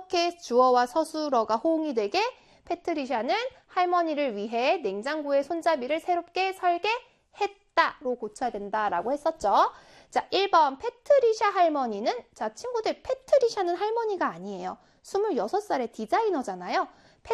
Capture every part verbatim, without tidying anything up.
어떻게 주어와 서술어가 호응이 되게? 패트리샤는 할머니를 위해 냉장고에 손잡이를 새롭게 설계했다로 고쳐야 된다라고 했었죠. 자, 일 번 패트리샤 할머니는, 자, 친구들 패트리샤는 할머니가 아니에요. 스물여섯 살의 디자이너잖아요.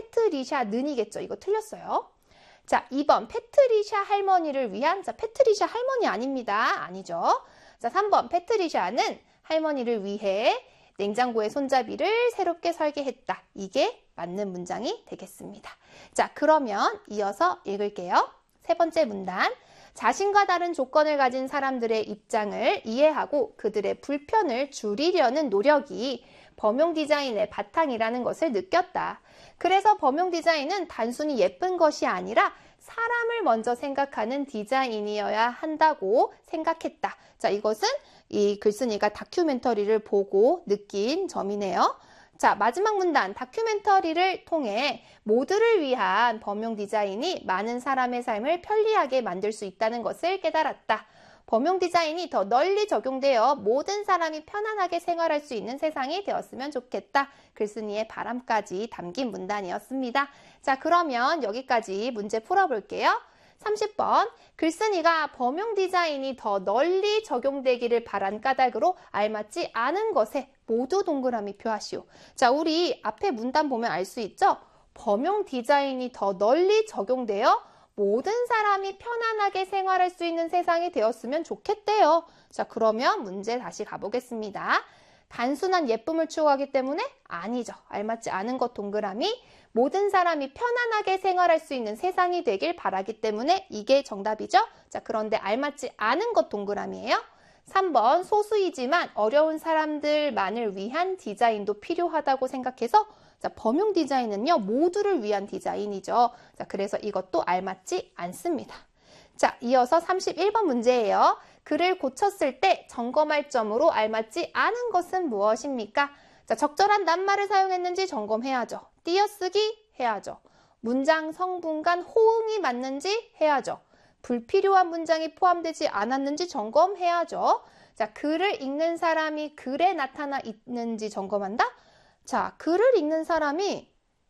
패트리샤는이겠죠. 이거 틀렸어요. 자, 이 번 패트리샤 할머니를 위한, 자, 패트리샤 할머니 아닙니다. 아니죠. 자, 삼 번 패트리샤는 할머니를 위해 냉장고의 손잡이를 새롭게 설계했다. 이게 맞는 문장이 되겠습니다. 자, 그러면 이어서 읽을게요. 세 번째 문단. 자신과 다른 조건을 가진 사람들의 입장을 이해하고 그들의 불편을 줄이려는 노력이 범용 디자인의 바탕이라는 것을 느꼈다. 그래서 범용 디자인은 단순히 예쁜 것이 아니라 사람을 먼저 생각하는 디자인이어야 한다고 생각했다. 자, 이것은 이 글쓴이가 다큐멘터리를 보고 느낀 점이네요. 자, 마지막 문단. 다큐멘터리를 통해 모두를 위한 범용 디자인이 많은 사람의 삶을 편리하게 만들 수 있다는 것을 깨달았다. 범용 디자인이 더 널리 적용되어 모든 사람이 편안하게 생활할 수 있는 세상이 되었으면 좋겠다. 글쓴이의 바람까지 담긴 문단이었습니다. 자, 그러면 여기까지 문제 풀어볼게요. 삼십 번. 글쓴이가 범용 디자인이 더 널리 적용되기를 바란 까닭으로 알맞지 않은 것에 모두 동그라미 표하시오. 자, 우리 앞에 문단 보면 알 수 있죠? 범용 디자인이 더 널리 적용되어 모든 사람이 편안하게 생활할 수 있는 세상이 되었으면 좋겠대요. 자, 그러면 문제 다시 가보겠습니다. 단순한 예쁨을 추구하기 때문에? 아니죠. 알맞지 않은 것 동그라미. 모든 사람이 편안하게 생활할 수 있는 세상이 되길 바라기 때문에 이게 정답이죠. 자, 그런데 알맞지 않은 것 동그라미예요. 삼 번. 소수이지만 어려운 사람들만을 위한 디자인도 필요하다고 생각해서, 자, 범용 디자인은요, 모두를 위한 디자인이죠. 자, 그래서 이것도 알맞지 않습니다. 자, 이어서 삼십일 번 문제예요. 글을 고쳤을 때 점검할 점으로 알맞지 않은 것은 무엇입니까? 자, 적절한 낱말을 사용했는지 점검해야죠. 띄어쓰기 해야죠. 문장 성분 간 호응이 맞는지 해야죠. 불필요한 문장이 포함되지 않았는지 점검해야죠. 자, 글을 읽는 사람이 글에 나타나 있는지 점검한다? 자, 글을 읽는 사람이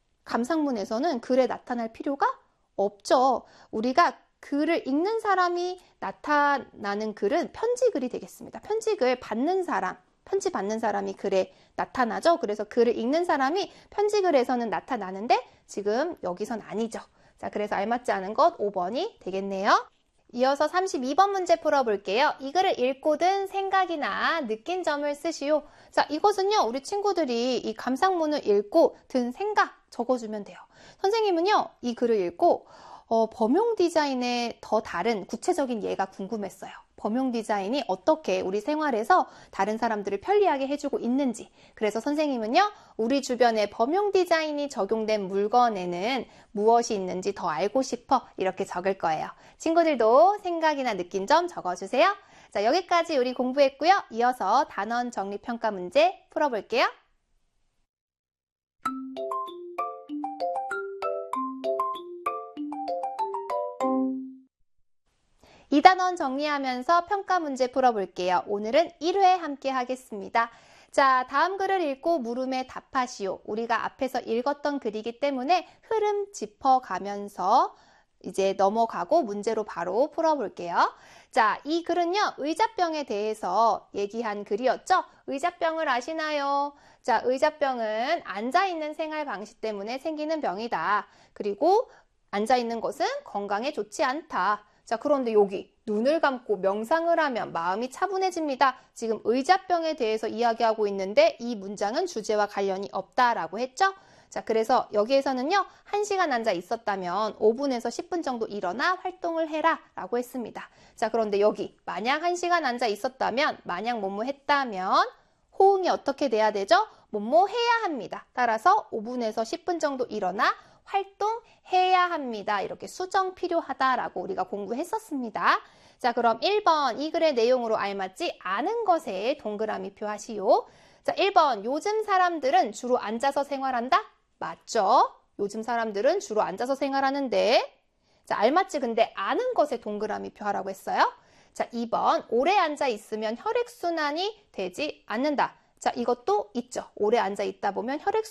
감상문에서는 글에 나타날 필요가 없죠. 우리가 글을 읽는 사람이 나타나는 글은 편지글이 되겠습니다. 편지글 받는 사람, 편지 받는 사람이 글에 나타나죠. 그래서 글을 읽는 사람이 편지글에서는 나타나는데 지금 여기선 아니죠. 자, 그래서 알맞지 않은 것 오 번이 되겠네요. 이어서 삼십이 번 문제 풀어볼게요. 이 글을 읽고 든 생각이나 느낀 점을 쓰시오. 자, 이것은요, 우리 친구들이 이 감상문을 읽고 든 생각 적어주면 돼요. 선생님은요, 이 글을 읽고 어, 범용 디자인의 더 다른 구체적인 예가 궁금했어요. 범용 디자인이 어떻게 우리 생활에서 다른 사람들을 편리하게 해주고 있는지. 그래서 선생님은요, 우리 주변에 범용 디자인이 적용된 물건에는 무엇이 있는지 더 알고 싶어 이렇게 적을 거예요. 친구들도 생각이나 느낀 점 적어주세요. 자, 여기까지 우리 공부했고요. 이어서 단원 정리평가 문제 풀어볼게요. 이 단원 정리하면서 평가 문제 풀어볼게요. 오늘은 일 회 함께 하겠습니다. 자, 다음 글을 읽고 물음에 답하시오. 우리가 앞에서 읽었던 글이기 때문에 흐름 짚어가면서 이제 넘어가고 문제로 바로 풀어볼게요. 자, 이 글은요, 의자병에 대해서 얘기한 글이었죠? 의자병을 아시나요? 자, 의자병은 앉아있는 생활 방식 때문에 생기는 병이다. 그리고 앉아있는 것은 건강에 좋지 않다. 자, 그런데 여기 눈을 감고 명상을 하면 마음이 차분해집니다. 지금 의자병에 대해서 이야기하고 있는데 이 문장은 주제와 관련이 없다라고 했죠? 자, 그래서 여기에서는요, 한 시간 앉아 있었다면 오 분에서 십 분 정도 일어나 활동을 해라 라고 했습니다. 자, 그런데 여기 만약 한 시간 앉아 있었다면, 만약 뭐뭐 했다면 호응이 어떻게 돼야 되죠? 뭐뭐 해야 합니다. 따라서 오 분에서 십 분 정도 일어나 활동해야 합니다. 이렇게 수정 필요하다라고 우리가 공부했었습니다. 자, 그럼 일 번 이 글의 내용으로 알맞지 않은 것에 동그라미 표하시오. 자, 일 번 요즘 사람들은 주로 앉아서 생활한다? 맞죠? 요즘 사람들은 주로 앉아서 생활하는데, 자, 알맞지 근데 않은 것에 동그라미 표하라고 했어요. 자, 이 번 오래 앉아 있으면 혈액순환이 되지 않는다. 자, 이것도 있죠. 오래 앉아 있다 보면 혈액순환이